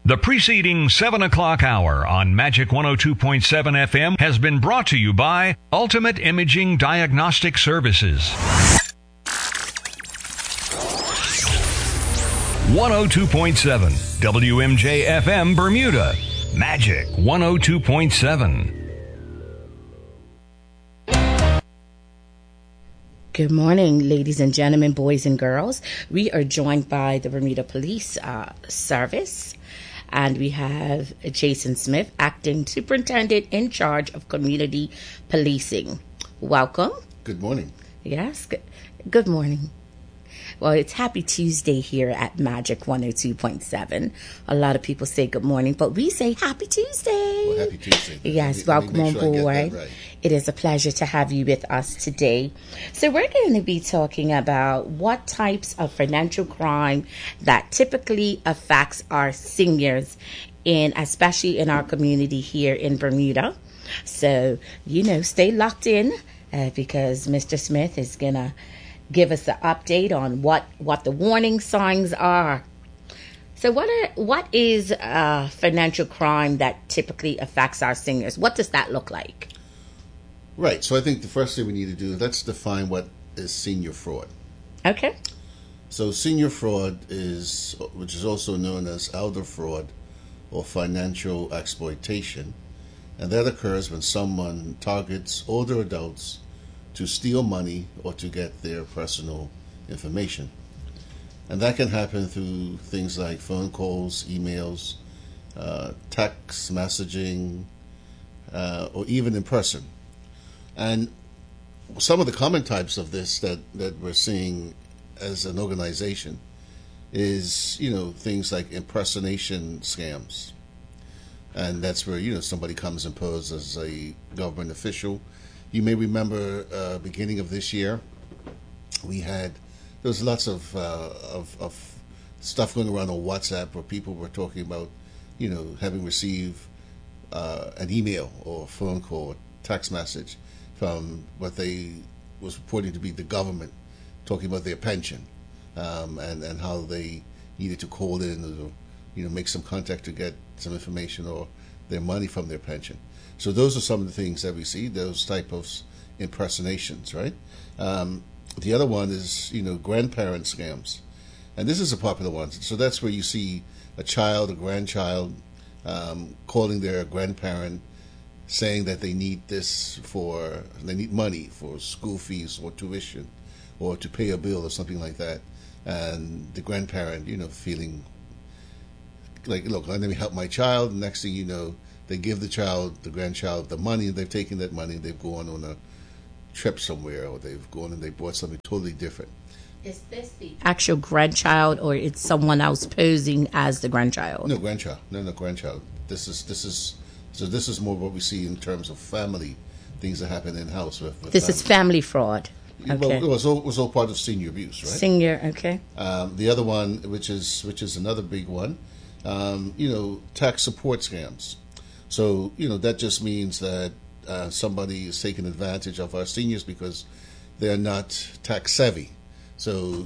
The preceding 7 o'clock hour on Magic 102.7 FM has been brought to you by Ultimate Imaging Diagnostic Services. 102.7 WMJ FM Bermuda. Magic 102.7. Good morning, ladies and gentlemen, boys and girls. We are joined by the Bermuda Police Service, and we have Jason Smith, Acting Superintendent in charge of Community Policing. Welcome. Good morning. Yes, good morning. Well, it's Happy Tuesday here at Magic 102.7. A lot of people say good morning, but we say Happy Tuesday. Well, Happy Tuesday. Yes, welcome on board. Right. It is a pleasure to have you with us today. So we're going to be talking about what types of financial crime that typically affects our seniors, especially in our community here in Bermuda. So, stay locked in because Mr. Smith is going to give us an update on what the warning signs are. So what is financial crime that typically affects our seniors? What does that look like? Right. So I think the first thing we need to do, let's define what is senior fraud. Okay. So senior fraud which is also known as elder fraud or financial exploitation, and that occurs when someone targets older adults to steal money or to get their personal information. And that can happen through things like phone calls, emails, text messaging, or even in person. And some of the common types of this that we're seeing as an organization is, things like impersonation scams. And that's where, somebody comes and poses as a government official. You may remember beginning of this year, there was lots of stuff going around on WhatsApp where people were talking about, having received an email or a phone call, or text message from what they was reporting to be the government, talking about their pension and how they needed to call in or make some contact to get some information or their money from their pension. So those are some of the things that we see, those type of impersonations, right? The other one is, grandparent scams. And this is a popular one. So that's where you see a child, a grandchild, calling their grandparent, saying that they need money for school fees or tuition or to pay a bill or something like that. And the grandparent, feeling like, look, let me help my child. Next thing you know, they give the grandchild, the money, and they've taken that money and they've gone on a trip somewhere, or they've gone and they bought something totally different. Is this the actual grandchild, or it's someone else posing as the grandchild? No, grandchild. No, grandchild. This is more what we see in terms of family things that happen in house. This is family fraud. Okay. Well, it was all part of senior abuse, right? Senior, okay. The other one, which is another big one, tax support scams. So, that just means that somebody is taking advantage of our seniors because they're not tax savvy. So,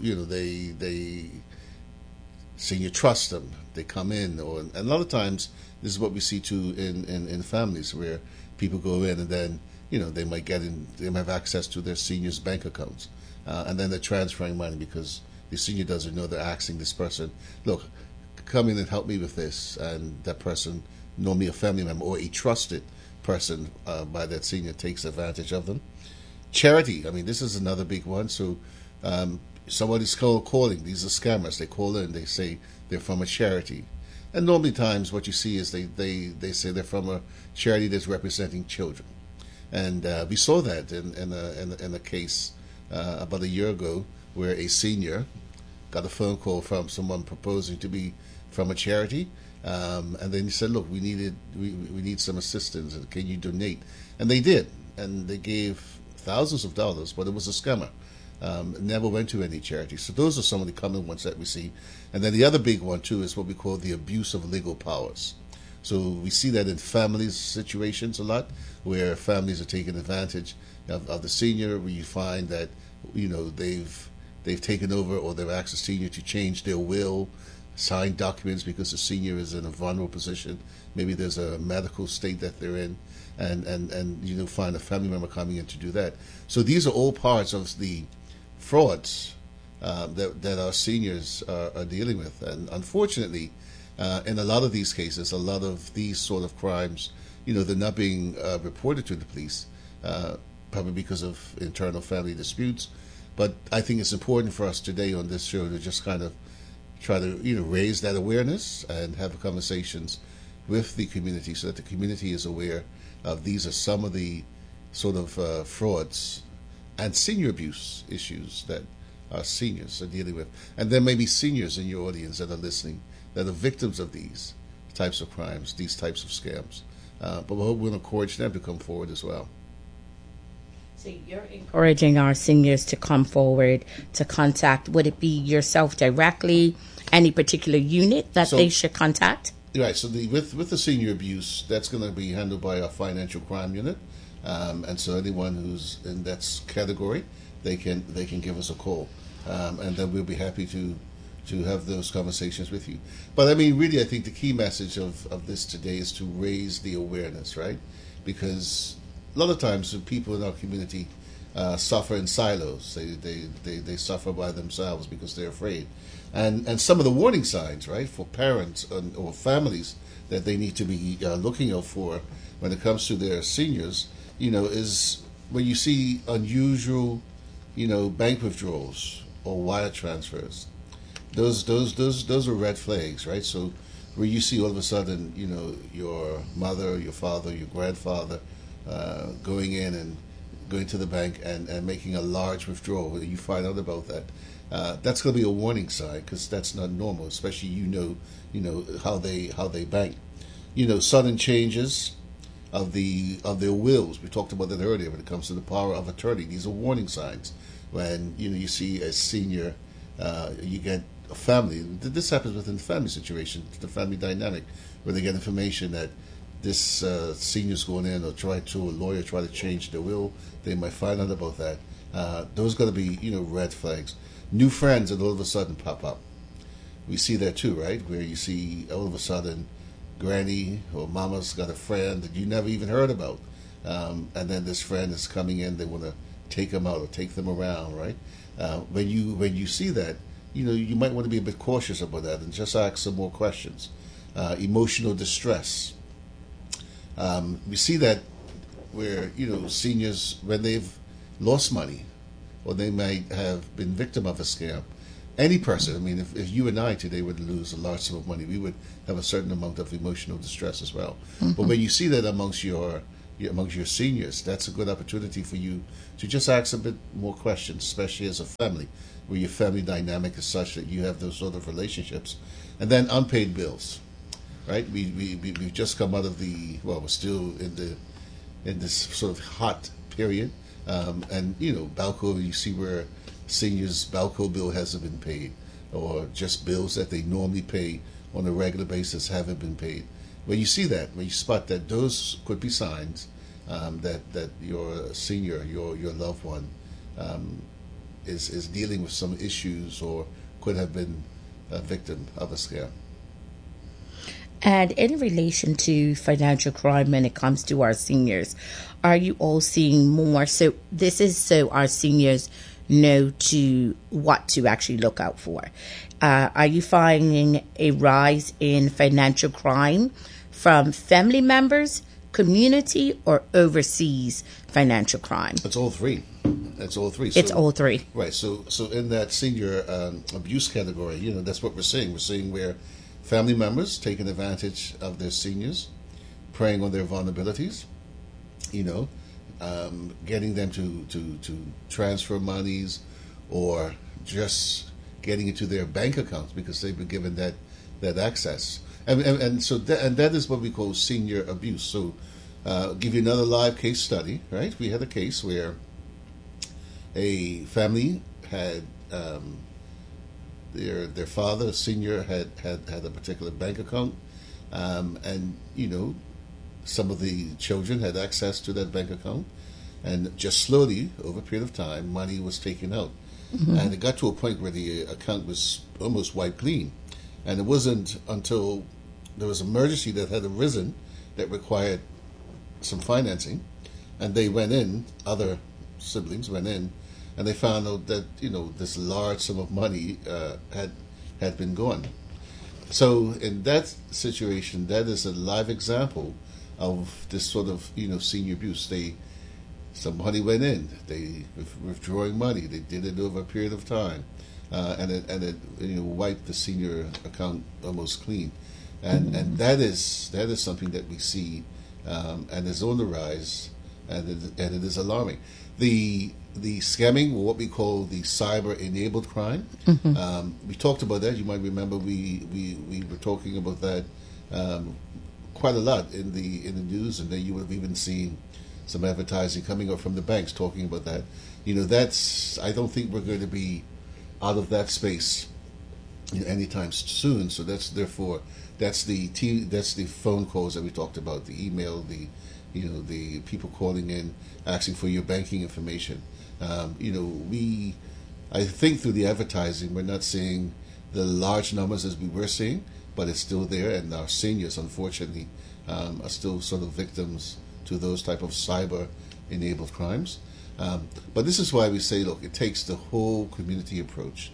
senior trust them. They come in, and a lot of times this is what we see too in families where people go in and then, they might have access to their senior's bank accounts. And then they're transferring money because the senior doesn't know. They're asking this person, look, come in and help me with this. And that person, normally a family member or a trusted person by that senior, takes advantage of them. Charity, this is another big one. So somebody's calling. These are scammers. They call in. They say they're from a charity. And normally times what you see is they say they're from a charity that's representing children. And we saw that in a case about a year ago where a senior got a phone call from someone proposing to be from a charity. And then he said, look, we need some assistance, and can you donate? And they did, and they gave thousands of dollars, but it was a scammer. It never went to any charity. So those are some of the common ones that we see. And then the other big one too is what we call the abuse of legal powers. So we see that in families situations a lot, where families are taking advantage of the senior, where you find that they've taken over or they've asked the senior to change their will, sign documents because the senior is in a vulnerable position. Maybe there's a medical state that they're in, and you know, find a family member coming in to do that. So these are all parts of the frauds that our seniors are dealing with. And unfortunately, in a lot of these cases, a lot of these sort of crimes, you know, they're not being reported to the police, probably because of internal family disputes. But I think it's important for us today on this show to just kind of try to, you know, raise that awareness and have conversations with the community so that the community is aware of these are some of the sort of frauds and senior abuse issues that our seniors are dealing with. And there may be seniors in your audience that are listening that are victims of these types of crimes, these types of scams. But we'll encourage them to come forward as well. So you're encouraging our seniors to come forward to contact, would it be yourself directly, any particular unit that they should contact? Right, so with the senior abuse, that's going to be handled by our financial crime unit. And so anyone who's in that category, they can give us a call. And then we'll be happy to have those conversations with you. But I mean, really, I think the key message of this today is to raise the awareness, right? Because a lot of times people in our community suffer in silos. They suffer by themselves because they're afraid. And some of the warning signs, right, for parents or families that they need to be looking out for when it comes to their seniors, you know, is when you see unusual, you know, bank withdrawals or wire transfers. Those are red flags, right? So where you see all of a sudden, you know, your mother, your father, your grandfather going in and going to the bank and making a large withdrawal, you find out about that. That's going to be a warning sign because that's not normal, especially you know how they bank. You know, sudden changes of their wills. We talked about that earlier when it comes to the power of attorney. These are warning signs when you see a senior, you get a family. This happens within the family situation, the family dynamic, where they get information that this senior's going in or a lawyer try to change their will. They might find out about that. Those are going to be red flags. New friends that all of a sudden pop up. We see that too, right? Where you see all of a sudden granny or mama's got a friend that you never even heard about. And then this friend is coming in, they want to take them out or take them around, right? When you see that, you might want to be a bit cautious about that and just ask some more questions. Emotional distress. We see that where, seniors, when they've lost money or they might have been victim of a scam, any person, I mean, if you and I today were to lose a large sum of money, we would have a certain amount of emotional distress as well. Mm-hmm. But when you see that amongst your seniors, that's a good opportunity for you to just ask a bit more questions, especially as a family, where your family dynamic is such that you have those sort of relationships. And then unpaid bills, right? We've just come out of we're still in this sort of hot period. And Balco, you see where seniors' Balco bill hasn't been paid, or just bills that they normally pay on a regular basis haven't been paid. When you see that, when you spot that, those could be signs that your senior, your loved one, is dealing with some issues or could have been a victim of a scam. And in relation to financial crime when it comes to our seniors, are you all seeing more? So this is so our seniors know what to actually look out for. Are you finding a rise in financial crime from family members, community, or overseas financial crime? It's all three. It's all three. It's all three. Right. So in that senior abuse category, that's what we're seeing. We're seeing where family members taking advantage of their seniors, preying on their vulnerabilities, getting them to transfer monies or just getting into their bank accounts because they've been given that access. And so that is what we call senior abuse. So I'll give you another live case study, right? We had a case where a family had their father, a senior, had a particular bank account, and some of the children had access to that bank account, and just slowly over a period of time, money was taken out, mm-hmm. and it got to a point where the account was almost wiped clean, And it wasn't until there was an emergency that had arisen that required some financing, and they went in, other siblings went in, and they found out that, this large sum of money had been gone. So in that situation, that is a live example of this sort of, senior abuse. Some money went in, they withdrawing money, they did it over a period of time, and it wiped the senior account almost clean. And that is something that we see, and is on the rise, and it is alarming. The scamming, or what we call the cyber-enabled crime, we talked about that. You might remember we were talking about that quite a lot in the news, and then you would have even seen some advertising coming up from the banks talking about that. I don't think we're going to be out of that space anytime soon. So that's the phone calls that we talked about, the email, the people calling in asking for your banking information. I think through the advertising we're not seeing the large numbers as we were seeing, but it's still there, and our seniors unfortunately are still sort of victims to those type of cyber enabled crimes. But this is why we say, look, it takes the whole community approach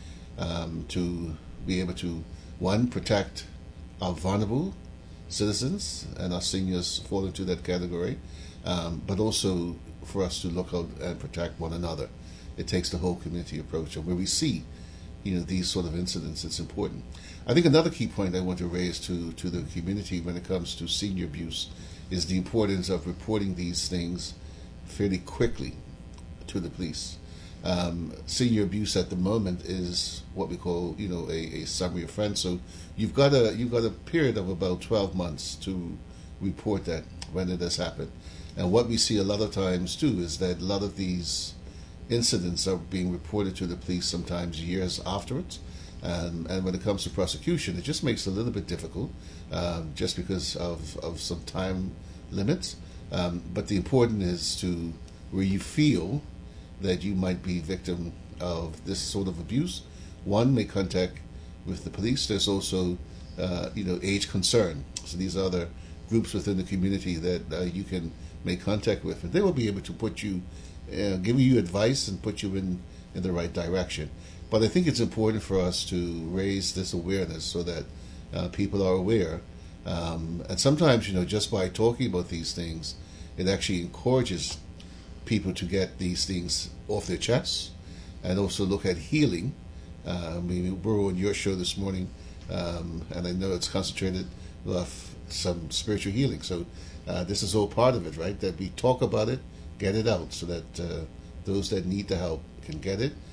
to be able to, one, protect our vulnerable citizens, and our seniors fall into that category, but also for us to look out and protect one another. It takes the whole community approach, and where we see these sort of incidents, it's important. I think another key point I want to raise to the community when it comes to senior abuse is the importance of reporting these things fairly quickly to the police. Senior abuse at the moment is what we call, a summary offense. So you've got a period of about 12 months to report that when it has happened. And what we see a lot of times too is that a lot of these incidents are being reported to the police sometimes years afterwards. And when it comes to prosecution, it just makes it a little bit difficult, just because of some time limits. But the important is to, where you feel that you might be victim of this sort of abuse, one, make contact with the police. There's also, age concern. So these are other groups within the community that you can make contact with, and they will be able to put you, give you advice and put you in the right direction. But I think it's important for us to raise this awareness so that people are aware. And sometimes, just by talking about these things, it actually encourages people to get these things off their chests and also look at healing. We're on your show this morning, and I know it's concentrated of some spiritual healing. So this is all part of it, right? That we talk about it, get it out, so that those that need the help can get it,